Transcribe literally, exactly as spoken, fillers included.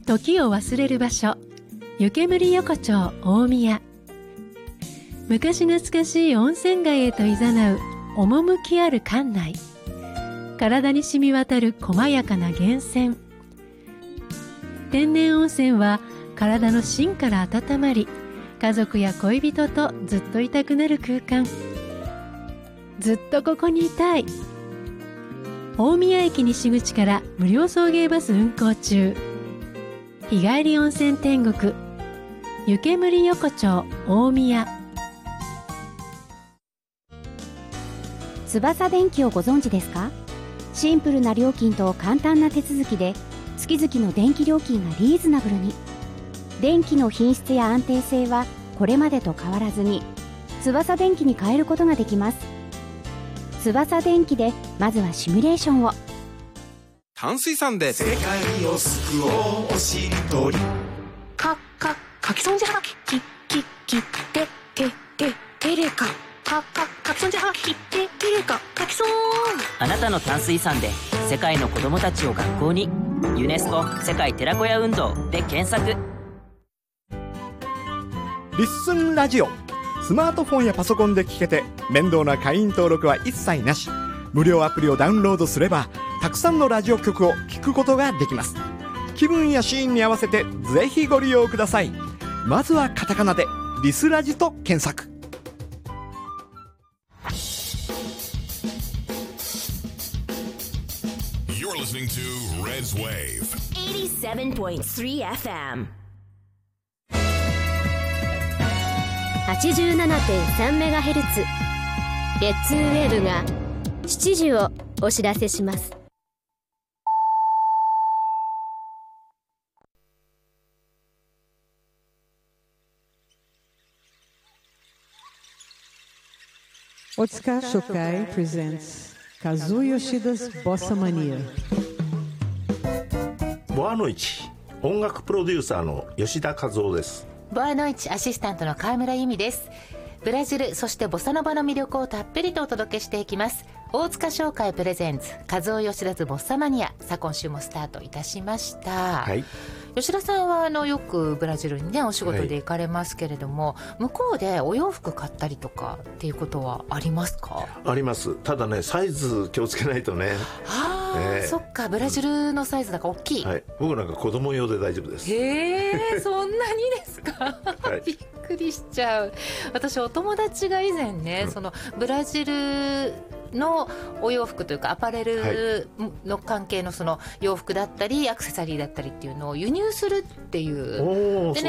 時を忘れる場所、湯煙横丁大宮。昔懐かしい温泉街へと誘う趣ある館内。体に染み渡る細やかな源泉。天然温泉は体の芯から温まり、家族や恋人とずっといたくなる空間。ずっとここにいたい。大宮駅西口から無料送迎バス運行中。日帰り温泉天国、湯煙横丁大宮。 翼電機をご存知ですか？シンプルな料金と簡単な手続きで月々の電気料金がリーズナブルに。電気の品質や安定性はこれまでと変わらずに翼電機に変えることができます。翼電機でまずはシミュレーションを。 淡水さんで世界を救おうおしりとり。 か、か、かきそんじはき、き、き、き、て、て、て、てれか。か、か、かきそんじはき、て、てれか、かきそん。 あなたの淡水さんで世界の子供たちを学校に。ユネスコ世界寺子屋運動で検索。 リッスンラジオ。スマートフォンやパソコンで聞けて面倒な会員登録は一切なし。無料アプリをダウンロードすればたくさんのラジオ局を聞くことができます。気分やシーンに合わせてぜひご利用ください。まずはカタカナでリスラジと検索。 You're listening to Red's Wave eighty-seven point three エフエム はちじゅうななてんさんメガヘルツ レッツウェーブがしちじをお知らせします。 Otsuka Shokai presents Kazuo Yoshida's Bossa Mania。 ボアノイチ音楽プロデューサーの吉田和夫です。 ボアノイチアシスタントの川村由美です。ブラジル、そしてボサノバの魅力をたっぷりとお届けしていきます。大塚商会プレゼンツ和夫吉田ズボッサマニア。さあ今週もスタートいたしました。はい、吉田さんはあのよくブラジルにねお仕事で行かれますけれども、はい、向こうでお洋服買ったりとかっていうことはありますか？ あります。ただねサイズ気をつけないとね。 ああ、えー、そっか、ブラジルのサイズだから大きい、 はい、僕なんか子供用で大丈夫です。 へえそんなにですか、はい、びっくりしちゃう。私お友達が以前ね、うん、そのブラジルのお洋服というかアパレルの関係のその洋服だったりアクセサリーだったりっていうのを輸入するっていうで、ね、